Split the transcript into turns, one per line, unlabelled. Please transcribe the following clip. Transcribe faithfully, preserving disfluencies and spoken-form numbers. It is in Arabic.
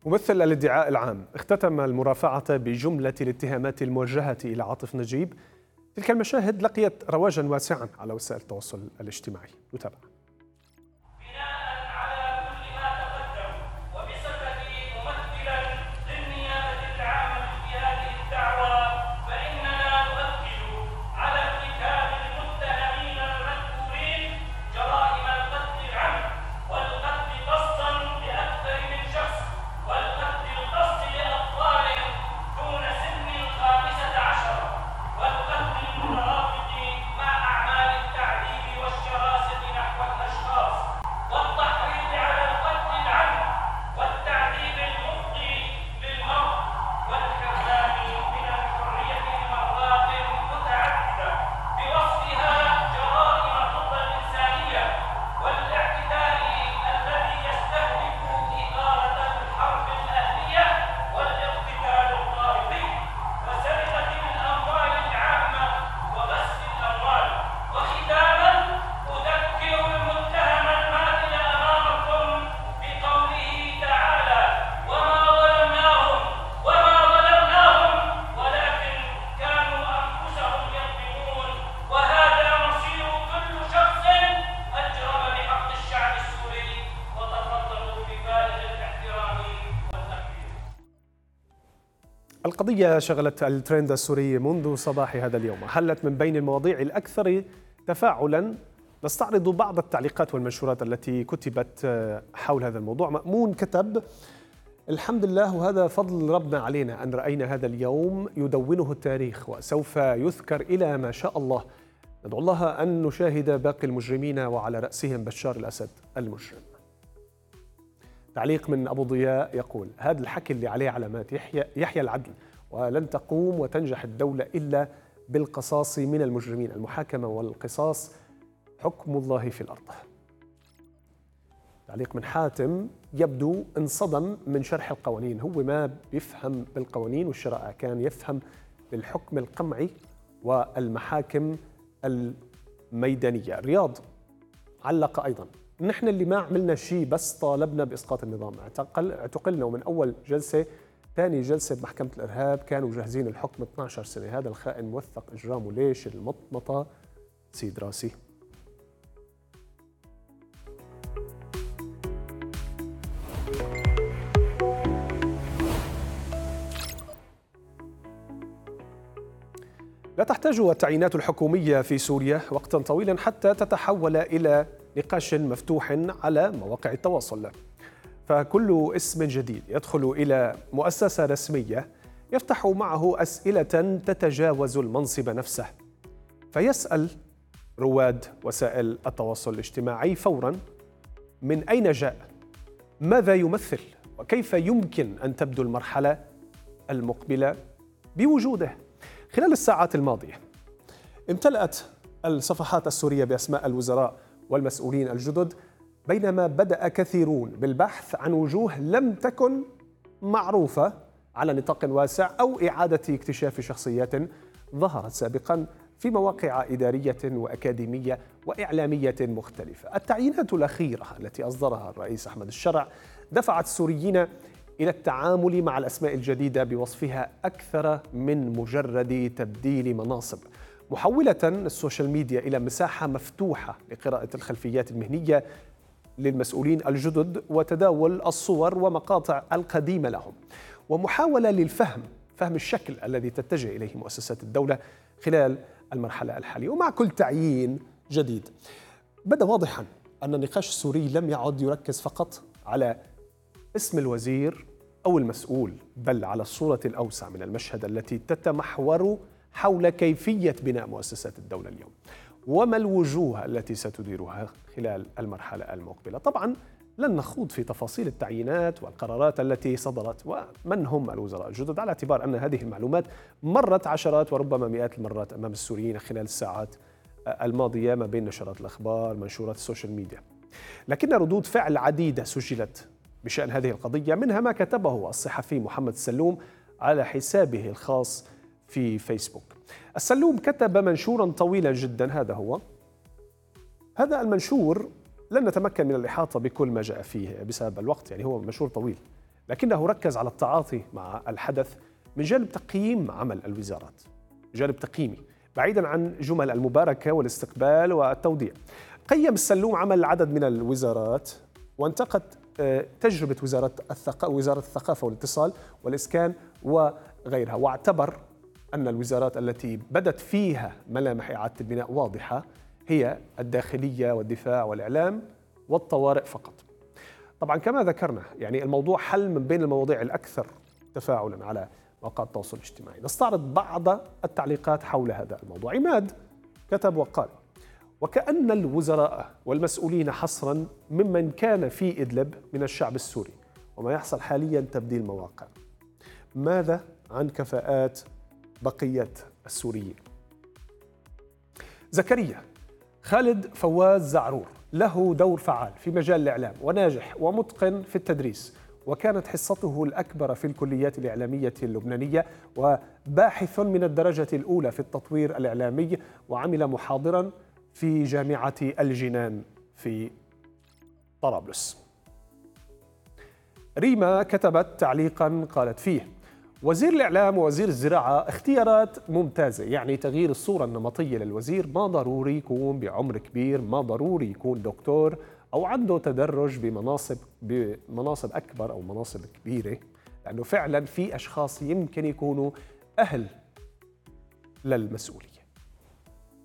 ممثل الادعاء العام اختتم المرافعة بجملة الاتهامات الموجهة إلى عاطف نجيب. تلك المشاهد لقيت رواجا واسعا على وسائل التواصل الاجتماعي. نتابع. القضية شغلت الترند السوري منذ صباح هذا اليوم، حلت من بين المواضيع الأكثر تفاعلاً. نستعرض بعض التعليقات والمنشورات التي كتبت حول هذا الموضوع. مأمون كتب: الحمد لله وهذا فضل ربنا علينا أن رأينا هذا اليوم يدونه التاريخ وسوف يذكر إلى ما شاء الله. ندعو الله أن نشاهد باقي المجرمين وعلى رأسهم بشار الأسد المجرم. تعليق من أبو ضياء يقول: هذا الحكي اللي عليه علامات يحيى, يحيى العدل، ولن تقوم وتنجح الدولة إلا بالقصاص من المجرمين. المحاكمة والقصاص حكم الله في الأرض. تعليق من حاتم: يبدو انصدم من شرح القوانين، هو ما بيفهم بالقوانين والشرائع، كان يفهم بالحكم القمعي والمحاكم الميدانية. رياض علق أيضا: نحن اللي ما عملنا شيء بس طالبنا بإسقاط النظام، اعتقل اعتقلنا ومن أول جلسة ثاني جلسة بمحكمة الإرهاب كانوا جاهزين الحكم اثنعش سنة. هذا الخائن موثق إجرامه، ليش المطمطة سيد راسي. لا تحتاج التعيينات الحكومية في سوريا وقتا طويلا حتى تتحول إلى نقاش مفتوح على مواقع التواصل، فكل اسم جديد يدخل إلى مؤسسة رسمية يفتح معه أسئلة تتجاوز المنصب نفسه، فيسأل رواد وسائل التواصل الاجتماعي فورا: من أين جاء؟ ماذا يمثل؟ وكيف يمكن أن تبدو المرحلة المقبلة بوجوده؟ خلال الساعات الماضية امتلأت الصفحات السورية بأسماء الوزراء والمسؤولين الجدد، بينما بدأ كثيرون بالبحث عن وجوه لم تكن معروفة على نطاق واسع أو إعادة اكتشاف شخصيات ظهرت سابقا في مواقع إدارية وأكاديمية وإعلامية مختلفة. التعيينات الأخيرة التي أصدرها الرئيس أحمد الشرع دفعت السوريين إلى التعامل مع الأسماء الجديدة بوصفها أكثر من مجرد تبديل مناصب، محولة السوشيال ميديا إلى مساحة مفتوحة لقراءة الخلفيات المهنية للمسؤولين الجدد وتداول الصور ومقاطع القديمة لهم، ومحاولة للفهم فهم الشكل الذي تتجه إليه مؤسسات الدولة خلال المرحلة الحالية. ومع كل تعيين جديد بدا واضحا أن النقاش السوري لم يعد يركز فقط على اسم الوزير أو المسؤول، بل على الصورة الأوسع من المشهد التي تتمحور حول كيفية بناء مؤسسات الدولة اليوم، وما الوجوه التي ستديرها خلال المرحلة المقبلة. طبعا لن نخوض في تفاصيل التعيينات والقرارات التي صدرت ومن هم الوزراء الجدد، على اعتبار أن هذه المعلومات مرت عشرات وربما مئات المرات أمام السوريين خلال الساعات الماضية ما بين نشرات الأخبار منشورات السوشيال ميديا. لكن ردود فعل عديدة سجلت بشأن هذه القضية، منها ما كتبه الصحفي محمد السلوم على حسابه الخاص في فيسبوك. السلوم كتب منشورا طويلا جدا، هذا هو. هذا المنشور لن نتمكن من الإحاطة بكل ما جاء فيه بسبب الوقت، يعني هو منشور طويل، لكنه ركز على التعاطي مع الحدث من جانب تقييم عمل الوزارات، جانب تقييمي بعيدا عن جمل المباركة والاستقبال والتوديع. قيم السلوم عمل عدد من الوزارات وانتقد تجربة وزارة الثقافة وزارة الثقافة والاتصال والإسكان وغيرها، واعتبر أن الوزارات التي بدت فيها ملامح إعادة البناء واضحة هي الداخلية والدفاع والإعلام والطوارئ فقط. طبعا كما ذكرنا يعني الموضوع حل من بين المواضيع الأكثر تفاعلا على مواقع التواصل الاجتماعي. نستعرض بعض التعليقات حول هذا الموضوع. عماد كتب وقال: وكأن الوزراء والمسؤولين حصرا ممن كان في إدلب من الشعب السوري، وما يحصل حاليا تبديل مواقع. ماذا عن كفاءات بقية السوريين؟ زكريا: خالد فواز زعرور له دور فعال في مجال الإعلام وناجح ومتقن في التدريس، وكانت حصته الأكبر في الكليات الإعلامية اللبنانية، وباحث من الدرجة الأولى في التطوير الإعلامي، وعمل محاضرا في جامعة الجنان في طرابلس. ريما كتبت تعليقا قالت فيه: وزير الإعلام ووزير الزراعة اختيارات ممتازة، يعني تغيير الصورة النمطية للوزير، ما ضروري يكون بعمر كبير، ما ضروري يكون دكتور أو عنده تدرج بمناصب بمناصب أكبر أو مناصب كبيرة، لأنه فعلا في أشخاص يمكن يكونوا أهل للمسؤولية.